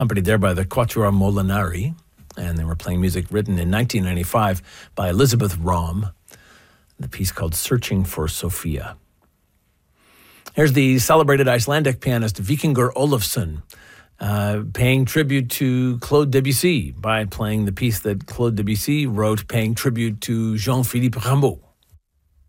accompanied there by the Quatuor Molinari, and they were playing music written in 1995 by Elizabeth Raum, the piece called Searching for Sophia. Here's the celebrated Icelandic pianist Víkingur Ólafsson paying tribute to Claude Debussy by playing the piece that Claude Debussy wrote, paying tribute to Jean-Philippe Rameau.